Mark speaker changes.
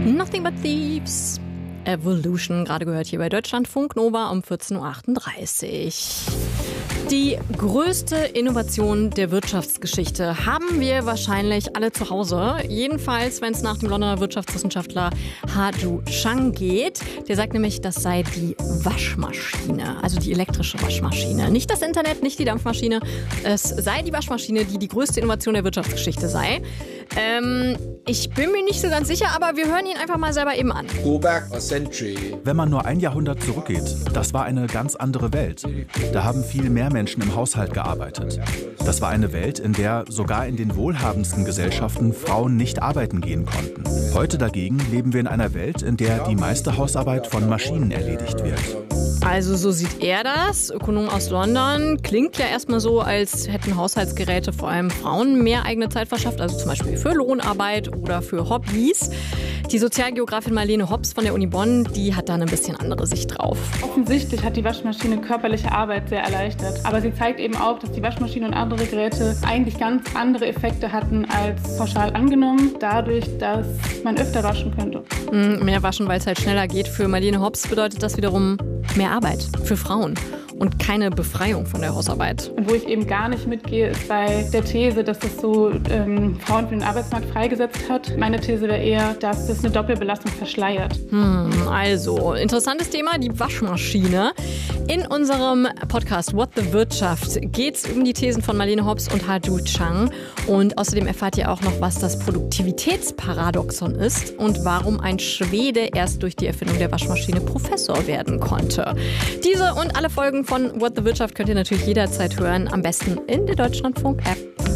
Speaker 1: Nothing but Thieves. Evolution, gerade gehört hier bei Deutschlandfunk Nova um 14.38 Uhr. Die größte Innovation der Wirtschaftsgeschichte haben wir wahrscheinlich alle zu Hause. Jedenfalls, wenn es nach dem Londoner Wirtschaftswissenschaftler Ha-Ju Chang geht. Der sagt nämlich, das sei die Waschmaschine, also die elektrische Waschmaschine. Nicht das Internet, nicht die Dampfmaschine. Es sei die Waschmaschine, die größte Innovation der Wirtschaftsgeschichte sei. Ich bin mir nicht so ganz sicher, aber wir hören ihn einfach mal selber eben an.
Speaker 2: Go back a century.
Speaker 3: Wenn man nur ein Jahrhundert zurückgeht, das war eine ganz andere Welt. Da haben viel mehr Menschen im Haushalt gearbeitet. Das war eine Welt, in der sogar in den wohlhabendsten Gesellschaften Frauen nicht arbeiten gehen konnten. Heute dagegen leben wir in einer Welt, in der die meiste Hausarbeit von Maschinen erledigt wird.
Speaker 1: Also so sieht er das, Ökonom aus London. Klingt ja erstmal so, als hätten Haushaltsgeräte vor allem Frauen mehr eigene Zeit verschafft, also zum Beispiel für Lohnarbeit oder für Hobbys. Die Sozialgeografin Marlene Hobbs von der Uni Bonn, die hat da eine bisschen andere Sicht drauf.
Speaker 4: Offensichtlich hat die Waschmaschine körperliche Arbeit sehr erleichtert. Aber sie zeigt eben auch, dass die Waschmaschine und andere Geräte eigentlich ganz andere Effekte hatten als pauschal angenommen, dadurch, dass man öfter waschen könnte.
Speaker 1: Mehr waschen, weil es halt schneller geht. Für Marlene Hobbs bedeutet das wiederum mehr Arbeit für Frauen und keine Befreiung von der Hausarbeit.
Speaker 4: Und wo ich eben gar nicht mitgehe, ist bei der These, dass das so Frauen für den Arbeitsmarkt freigesetzt hat. Meine These wäre eher, dass das eine Doppelbelastung verschleiert.
Speaker 1: Also, interessantes Thema, die Waschmaschine. In unserem Podcast What the Wirtschaft geht es um die Thesen von Marlene Hobbs und Ha-Ju Chang. Und außerdem erfahrt ihr auch noch, was das Produktivitätsparadoxon ist und warum ein Schwede erst durch die Erfindung der Waschmaschine Professor werden konnte. Diese und alle Folgen von What the Wirtschaft könnt ihr natürlich jederzeit hören, am besten in der Deutschlandfunk-App.